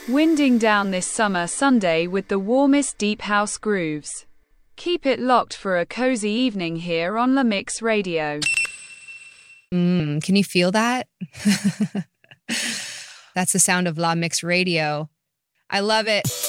Winding down this summer Sunday with the warmest deep house grooves. Keep it locked for a cozy evening here on La Mix Radio. Can you feel that? That's the sound of La Mix Radio. I love it.